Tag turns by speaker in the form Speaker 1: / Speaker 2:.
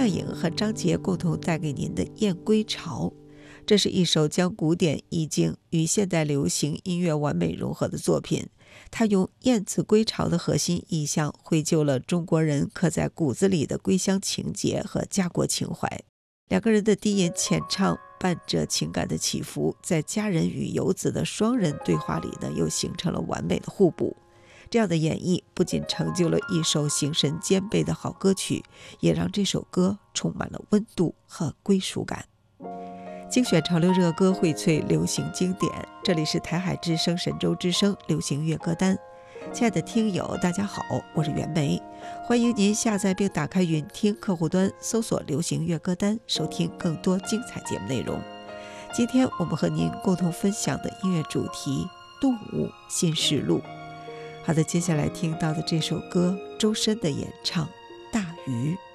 Speaker 1: 靓颖和张杰共同带给您的《燕归巢》。这是一首将古典意境与现代流行音乐完美融合的作品，它用燕子归巢的核心意象，绘就了中国人刻在骨子里的归乡情结和家国情怀。两个人的低吟浅唱伴着情感的起伏，在家人与游子的双人对话里呢，又形成了完美的互补。这样的演绎不仅成就了一首形神兼备的好歌曲，也让这首歌充满了温度和归属感。精选潮流热歌，荟萃流行经典，这里是台海之声神州之声流行乐歌单。亲爱的听友大家好，我是袁梅，欢迎您下载并打开云听客户端，搜索流行乐歌单，收听更多精彩节目内容。今天我们和您共同分享的音乐主题，动物新世录。好的，接下来听到的这首歌，周深的演唱《大鱼》。